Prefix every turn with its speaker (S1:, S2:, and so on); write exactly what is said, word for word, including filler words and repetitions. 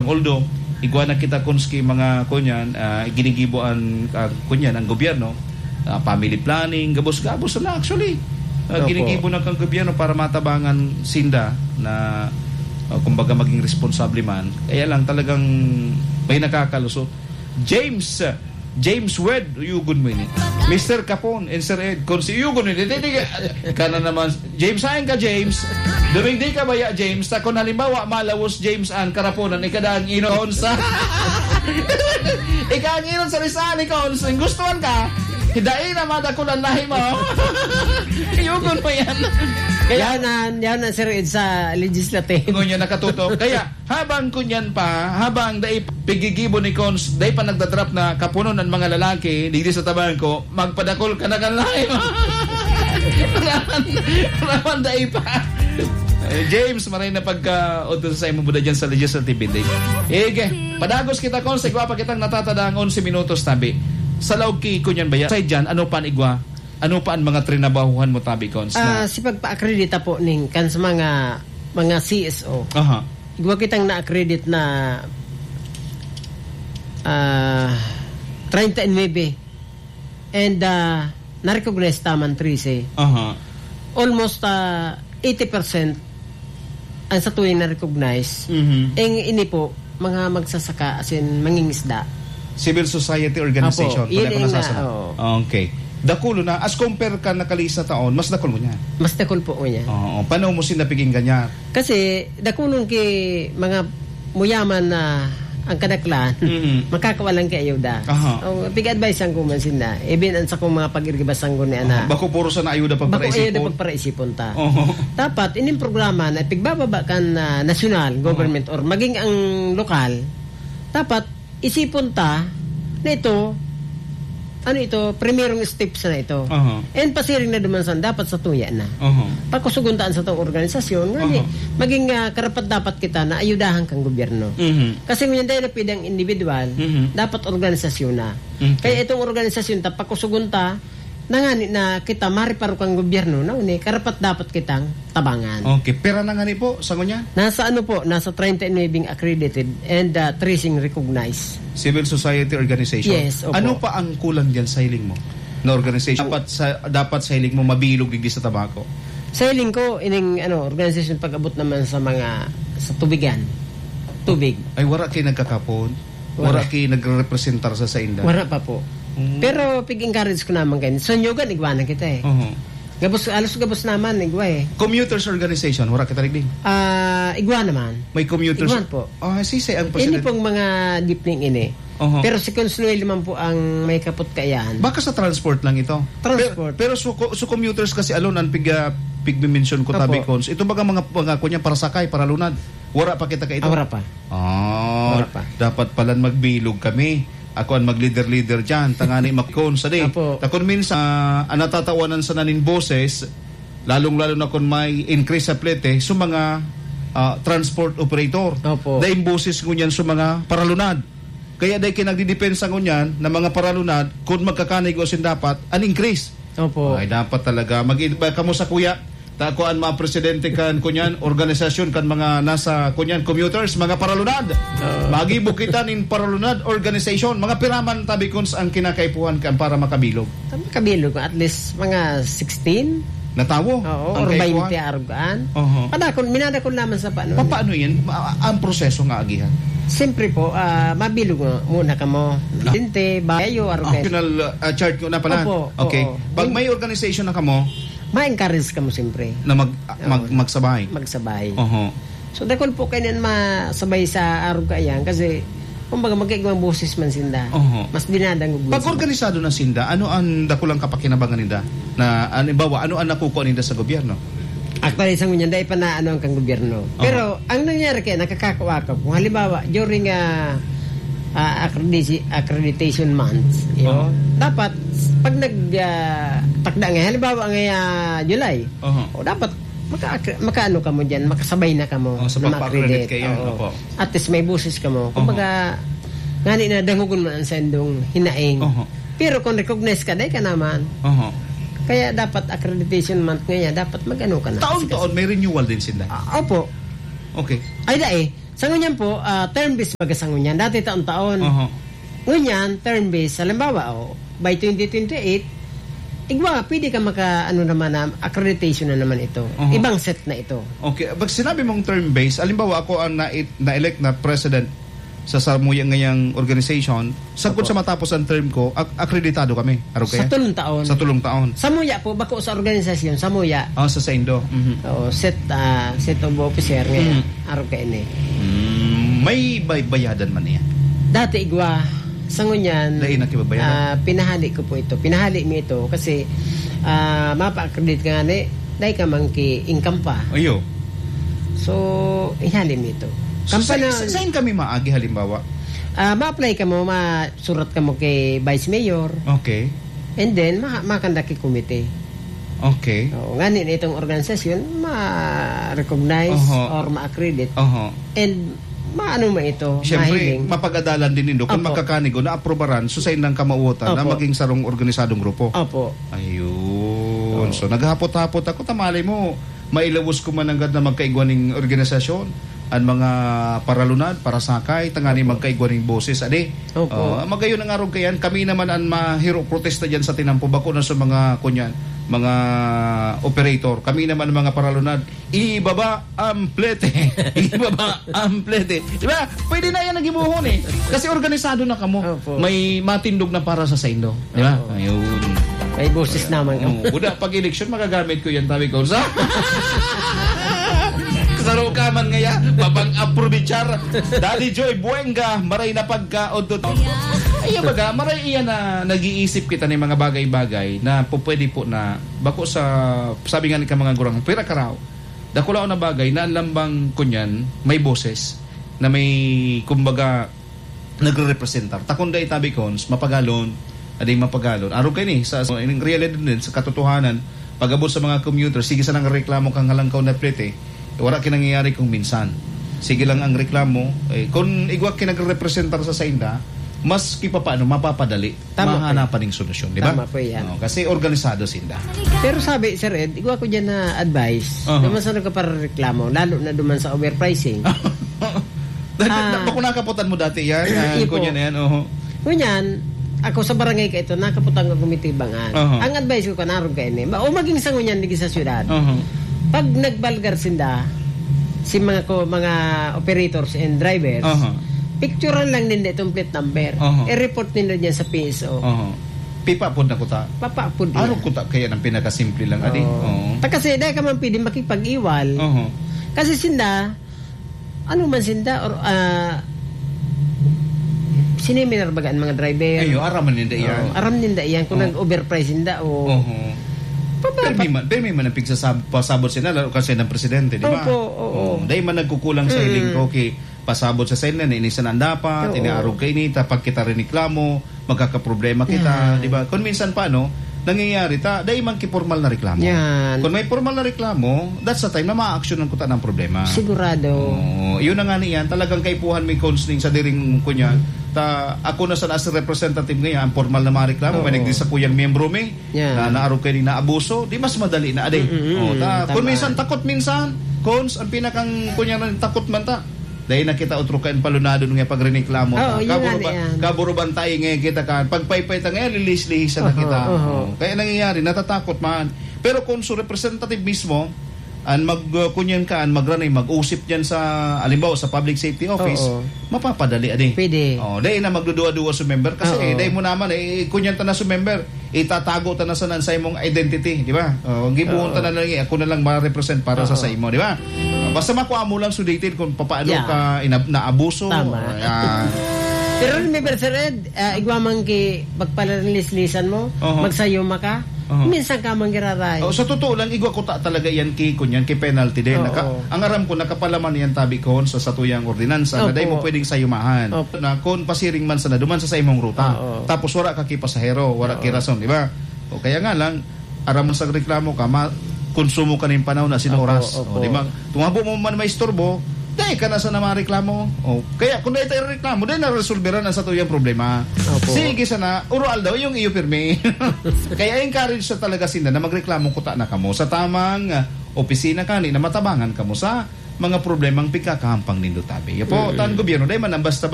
S1: Although igwa na kita kunski mga kunyan uh, ginigiboan uh, kunyan ang gobyerno, uh, family planning, gabos-gabos na actually. Uh, ginigibo na kang gobyerno para matabangan sinda na uh, kumbaga maging responsable man. Kaya lang talagang may nakakalusot. James uh, James Wed, yugon mo ini. Mister Capon and Sir Ed, kung si yugon ini, hindi ka na naman. James, saan ka, James? Duming di ka ba ya, James? Ta kung halimbawa, malawos James an karaponan, ikadaan inoon sa... Ikadaan inoon sa lisan, ikaw, gustuhan ka, hidain naman ako ng lahi mo. Yugon mo yan.
S2: Kaya yan, yan ang Sir Ed sa legislative.
S1: Kung yan nakatutok. Kaya habang kunyan pa, habang dai pigigibo ni Cons, dai pa nagdadrap na kapuno ng mga lalaki, digdi sa tabahan ko, magpadakol ka na kanlay. Raman, raman dai pa. Eh, James, maray na pagka-uto sa imo buda dyan sa legislative building. Ege, padagos kita Cons, igwa pa kitang natatadang onse minutos tabi. Sa lawki kunyan baya, sa dyan, ano pa igwa? Ano pa ang mga trinabahuhan mo tabi Cons?
S2: Ah, uh, si pagpa-accredita po ning kan sa mga mga C S O.
S1: Aha.
S2: Igwa kitang na-accredit na ah uh, thirty-nine and uh, na-recognize taman trese.
S1: Aha.
S2: Almost uh, eighty percent ang sa tuwing na-recognize.
S1: Mhm.
S2: Eng ini po mga magsasaka as in mangingisda.
S1: Civil society organization.
S2: Apo, yun
S1: na,
S2: oh.
S1: Okay. Dakulo na, as compare ka nakalisa taon, mas dakul mo niya.
S2: Mas dakul po niya.
S1: Oo. Paano mo sinapiging ganyan?
S2: Kasi, dakulong ki mga muyaman na ang kadaklan,
S1: mm-hmm.
S2: makakawalan kay ayuda. O, pig-advise ang kumansin na. Even ang sa kong mga pag-irgibasang ko ni Ana.
S1: Bako puro sa na ayuda pagparaisipon.
S2: Bako ayuda pagparaisipon ta.
S1: Uh-huh.
S2: Dapat, ining programa na pigbababa kan na national government uh-huh. or maging ang lokal, dapat isipon ta na ito ano ito, primerong steps na ito.
S1: Uh-huh.
S2: And pasiring na dumansan, dapat sa tuya na.
S1: Uh-huh.
S2: Pagkusuguntaan sa itong organisasyon, uh-huh. maging uh, karapat dapat kita na ayudahan kang gobyerno. Uh-huh. Kasi ngayon dahil na pwedeng individual, uh-huh. dapat organisasyon na. Uh-huh. Kaya itong organisasyon, ta, pagkusugunta, nangani na kita mariparo kang gobyerno, na uni, karapat dapat kitang tabangan.
S1: Okay, pera na nga ni po, sa kunya?
S2: Nasa ano po, nasa thirty-nine accredited and uh, tracing recognized.
S1: Civil society organization.
S2: Yes, opo.
S1: Ano pa ang kulang diyan sa hiling mo na organization? Dapat sa dapat sa hiling mo mabilog gigi sa tabako.
S2: Sa hiling ko ining ano organization pag-abot naman sa mga sa tubigan. Tubig.
S1: Ay wala kay nagkakapon. Wala, wala kay nagrepresentar sa sa inda.
S2: Wala pa po. Uh-huh. Pero pig-encourage ko naman kayo. So nyogan igwanan kita eh.
S1: Uh-huh.
S2: Gabos alos gabos naman igwa eh.
S1: Commuters organization wala kita rigding.
S2: Ah, uh, igwa naman.
S1: May commuters.
S2: Igwan po.
S1: Ah, uh, si say ang president.
S2: Ini pong mga deepening ini. Uh-huh. Pero si Consuelo man po ang may kapot kayan.
S1: Baka sa transport lang ito.
S2: Transport.
S1: Pero, pero so, so commuters kasi alone ang pig pig mention ko tabi cons. Ito baga mga mga kunya para sakay, para lunad. Wala pa kita ka ito.
S2: Ah, wala pa.
S1: Ah, wala pa. Dapat pala magbilog kami. Ako ang mag-leader-leader dyan. Tangani makon sa di. Takon minsan, uh, ang natatawanan sa nanin boses, lalong-lalo na kung may increase sa plete, so mga uh, transport operator.
S2: Opo.
S1: Dahil boses ngunyan sa mga paralunad. Kaya dahil kinagdidepensa ngunyan na mga paralunad, kung magkakanay ko sin dapat, an increase.
S2: Opo.
S1: Ay, dapat talaga. Mag-iba ka mo sa kuya. Takuan mga presidente kan kunyan, organisasyon kan mga nasa kunyan, commuters, mga paralunad. Uh, Magibukitan in paralunad organization. Mga piraman tabikons ang kinakaipuhan kan para makabilog.
S2: Makabilog, at least mga sixteen.
S1: Natawo?
S2: Oo, or twenty argan.
S1: Uh-huh.
S2: Padakon, minadakon naman sa paano.
S1: Paano yan? Ang proseso nga agihan?
S2: Siyempre po, uh, mabilog muna ka mo. Dinte, bayo, argan.
S1: National uh, chart ko na pala.
S2: Opo,
S1: okay.
S2: Oo.
S1: Pag may organization na ka mo,
S2: ma-encourage ka mo siyempre.
S1: Na mag, mag, magsabay?
S2: Magsabay.
S1: Uh-huh.
S2: So, dakol po kayo masabay sa arog ka yan kasi kumbaga magkaigawang boses man sinda.
S1: Uh-huh.
S2: Mas dinadangog.
S1: Pag organisado ng sinda, ano ang dakulang kapakinabangan nila? Na, ano, bawa, ano ang nakukuha nila sa gobyerno?
S2: Actually, isang ganyan, dahil pa na ano ang kang gobyerno. Uh-huh. Pero, ang nangyari kaya, nakakakawaka. Kung halimbawa, during a uh, uh, accreditation, accreditation month, you know, uh-huh. dapat, pag nag-takda uh, nga, halimbawa nga uh, July,
S1: uh-huh.
S2: o dapat, maka, makaano ka mo dyan, makasabay na ka mo.
S1: Oh, sa pagpa-accredit kayo.
S2: Oo. At least may buses ka mo. Kumbaga, uh-huh. nga na dangugon mo ang sendong hinaing.
S1: Uh-huh.
S2: Pero kung recognize ka, day ka naman.
S1: Uh-huh.
S2: Kaya dapat accreditation month ngayon, dapat mag-ano ka na.
S1: Taon-taon may renewal din sila?
S2: Uh, opo.
S1: Okay.
S2: Ay da eh. Sa ngunyan po, uh, term-based baga sa ngunyan. Dati taon-taon.
S1: Uh-huh.
S2: Ngunyan, term-based. Halimbawa, oh, by twenty twenty-eight, igwa, pwede ka maka, ano naman na, accreditation na naman ito.
S1: Uh-huh.
S2: Ibang set na ito.
S1: Okay. Pag sinabi mong term-based, halimbawa ako ang na- na-elect na president sa samuyang ngayang organization, sagkot sa matapos ang term ko, ak- akreditado kami. Aro kaya?
S2: Sa tulong taon.
S1: Sa tulong taon.
S2: Samuya po, bako sa organisasyon, Samuya.
S1: Oh, sa Saindo. Mm-hmm.
S2: Oo, set, uh, set of officer ngayon.
S1: Mm-hmm.
S2: Aro kaya ni.
S1: Mm, may bay- bayadan man niya.
S2: Dati igwa, sa ngunyan,
S1: Lain na kibabayadan?
S2: uh, pinahali ko po ito. Pinahali mi ito kasi uh, mapa-accredit ka nga ni, dahil ka man ki income pa.
S1: Ayo.
S2: So, inhali mi ito.
S1: So, sa,
S2: Kampana,
S1: sa, saan kami maagi halimbawa?
S2: uh, ma-apply ka mo, masurat ka mo kay Vice Mayor,
S1: Okay.
S2: and then, ma makanda ki komite.
S1: Okay.
S2: O, nga nila itong organisasyon, ma-recognize
S1: Uh-huh.
S2: or ma-accredit.
S1: Oho.
S2: And, maano ma ito,
S1: Siyempre,
S2: mahiling.
S1: mapagadalan din nindo kung
S2: Opo.
S1: makakanigo na aprobaran so sa inang kamauotan na
S2: Opo.
S1: maging sarong organisadong grupo.
S2: Opo.
S1: Ayun. So, naghapot-hapot ako. Tamalay mo, mailawos ko man agad na magkaigwaning organisasyon ang mga paralunad, para sakay, tangani magkaigwaning boses. Ade,
S2: Opo.
S1: uh, magayon ang araw kayan. Kami naman ang mahiro protesta dyan sa tinampo. Bako na sa mga kunyan, mga operator. Kami naman ang mga paralunad. Ibaba ang plete. Ibaba ang plete. Diba? Pwede na yan nagimuhon eh. Kasi organisado na kamo.
S2: Opo.
S1: May matindog na para sa Saindo. Diba?
S2: Opo.
S1: Ayun.
S2: May boses naman ka.
S1: Oh, buda, pag election, magagamit ko yan, tabi ko. Sa? Saro ka man ngaya, babang aprobichar. Daddy Joy Buenga, maray na pagkaodot. Ay, baga, maray iyan na nag-iisip kita ng mga bagay-bagay na po pwede po na, bako sa, sabi nga ni ka mga gurang, pira karaw. Dakulao na bagay na ang lambang kunyan, may boses, na may, kumbaga, nagre-representar. Takunda itabi kons, mapagalon, aday mapagalon. Araw kayo ni, sa so, in reality din, sa katotohanan, pag-abot sa mga commuter, sige sa nang reklamo kang halangkaw na plete, eh, wala kinangyayari kung minsan. Sige lang ang reklamo, eh, kung igwak kinagre-representar sa Sainda, mas kipa paano, mapapadali,
S2: Tama
S1: mahanapan ng solusyon, di ba?
S2: Tama po yan.
S1: Oh, kasi organisado Sinda.
S2: Pero sabi, Sir Ed, igwa ko dyan na advice.
S1: Uh-huh.
S2: Duman sa nagkapareklamo, lalo na duman sa overpricing.
S1: Ah, bako nakaputan mo dati yan, uh,
S2: Ipo.
S1: kunya na yan, oh.
S2: Kunyan, ako sa barangay ka ito, nakaputang ng kumitibangan.
S1: Uh-huh.
S2: Ang advice ko kanarong kayo ni, o maging sa ngunyan digi sa syudad.
S1: Uh-huh.
S2: Pag nagbalgar sinda, si mga ko, mga operators and drivers,
S1: Uh-huh.
S2: picturean lang nila itong plate number.
S1: Uh-huh.
S2: I-report nila dyan sa P S O.
S1: Uh-huh. Pipa po na kuta.
S2: Papapod nila.
S1: Araw kuta kaya ng pinakasimple lang, adi.
S2: Oo.
S1: Oo.
S2: Ta kasi dahil ka man pwede makipag-iwal.
S1: Uh-huh.
S2: Kasi sinda, ano man sinda, or uh, siniminar bagaan mga driver.
S1: Ayo, araman ninda yan.
S2: Oo, aram ninda yan. Kung
S1: Oo.
S2: nag-overprice ninda o...
S1: Uh-huh. Pero may man, pero may man ang pigsasabot sila lalo kasi ng presidente, di ba?
S2: Opo, oo.
S1: Dahil man nagkukulang sa hiling ko, okay, pasabot sa sila, inisan ang dapat,
S2: Oo.
S1: iniarog kay nita, pag kita reklamo, magkakaproblema kita,
S2: Yan.
S1: di ba? Kung minsan pa, no, nangyayari ta, dahil man kipormal na reklamo.
S2: Yan.
S1: Kung may formal na reklamo, that's the time na ma-action ng kuta ng problema.
S2: Sigurado.
S1: Oo, yun na nga niyan, talagang kaipuhan may counseling sa diring kunya. Ta, ako na sa as representative ngayon, ang formal na mga reklamo, may
S2: Oo.
S1: nagdi sa kuyang membro may,
S2: Yan.
S1: na naarog kayo na abuso, di mas madali na aday.
S2: Mm-mm,
S1: Oh, ta,
S2: tama.
S1: kung minsan takot minsan, cons, ang pinakang kunya na takot man ta. Dahil nakita utro kain palunado nga pagreklamo ta.
S2: Oo, yun
S1: Kaburo
S2: nga
S1: ba,
S2: yan.
S1: kaburo bantay nga kita kan. Pagpaypay ta nga lilis-lihisan na
S2: Oo,
S1: kita.
S2: oo.
S1: Oh, kaya nangyayari natatakot man. Pero kung so representative mismo an mag uh, kunyan ka an magranay mag-usip diyan sa alimbaw sa public safety office,
S2: Oo.
S1: mapapadali adi.
S2: Pwede.
S1: Oh, dahil na magduduwa-duwa sa member kasi
S2: Oo.
S1: eh, dahil mo naman eh kunyan ta na sa member, itatago ta na sa nan sa imong identity, di ba? Oh, gibuhon ta na lang eh, ako na lang ma-represent para sa
S2: Oo.
S1: sa imo, di ba? Oh, basta makuha mo lang sudated kung paano
S2: Yeah.
S1: ka inab- naabuso.
S2: Tama.
S1: Ah,
S2: Pero remember, Sir Ed, uh, igwa man ki pagpalalis-lisan mo,
S1: Oo.
S2: magsayo maka,
S1: Oo.
S2: minsan ka man giraray.
S1: oh, sa totoo lang igwa ko ta talaga yan ki kunyan ki penalty din.
S2: Oo.
S1: Naka, ang aram ko nakapalaman yan tabi kon sa satuyang ordinansa na
S2: Opo.
S1: dahil mo pwedeng sayumahan.
S2: Opo.
S1: Na kon pasiring man sa na duman sa sa imong ruta.
S2: Oo.
S1: Tapos wala ka ki pasahero, wala ki rason, di ba? O kaya nga lang aram sa reklamo ka, ma konsumo ka ning panahon na sino
S2: Opo,
S1: oras.
S2: opo.
S1: O, di ba? Tungabo mo man may istorbo, dahil ka na sa naman reklamo. O, kaya kung dahil tayo reklamo, dahil na-resolveran na sa tuyang problema.
S2: Opo.
S1: Sige sana, urual daw yung iyo pirmi. Kaya encourage sa talaga sila na magreklamo kuta na kamo sa tamang uh, opisina kani na matabangan kamo sa mga problemang pikakahampang nindo tabi. Ya po, tan gobyerno, dahil man ang basta